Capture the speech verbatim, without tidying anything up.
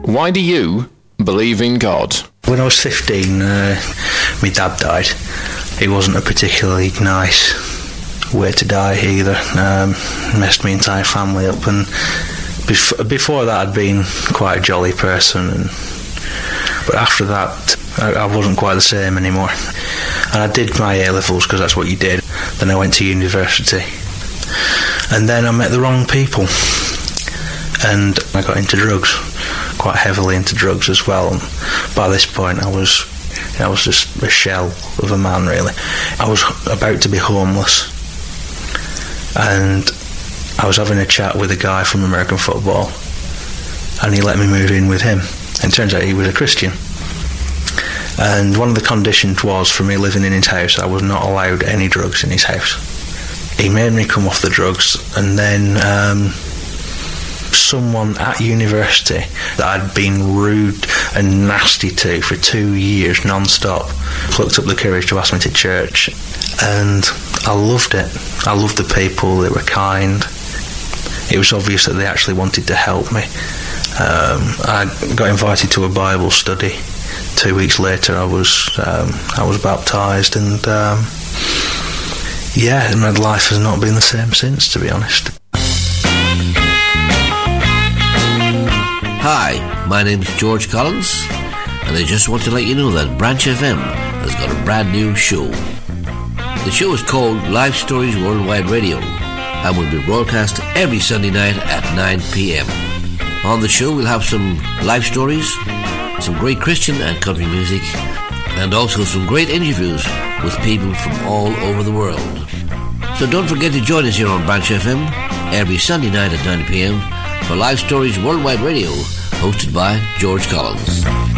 Why do you believe in God? When I was fifteen, uh, my dad died. He wasn't a particularly nice way to die either. Um, messed my entire family up, and bef- before that I'd been quite a jolly person, and but after that I, I wasn't quite the same anymore. And I did my A-levels because that's what you did. Then I went to university, and then I met the wrong people, and I got into drugs, quite heavily into drugs as well. And by this point I was I was just a shell of a man, really. I was about to be homeless, and I was having a chat with a guy from American football, and he let me move in with him. And it turns out he was a Christian. And one of the conditions was, for me living in his house, I was not allowed any drugs in his house. He made me come off the drugs, and then um, someone at university that I'd been rude and nasty to for two years non-stop plucked up the courage to ask me to church, and I loved it. I loved the people, they were kind. It was obvious that they actually wanted to help me. Um, I got invited to a Bible study. Two weeks later I was um, I was baptised, and um, yeah, my life has not been the same since, to be honest. Hi, my name's George Collins, and I just want to let you know that Branch F M has got a brand new show. The show is called Life Stories Worldwide Radio and will be broadcast every Sunday night at nine p.m. On the show we'll have some life stories, some great Christian and country music, and also some great interviews with people from all over the world. So don't forget to join us here on Branch F M every Sunday night at nine p.m. for Life Stories Worldwide Radio, hosted by George Collins.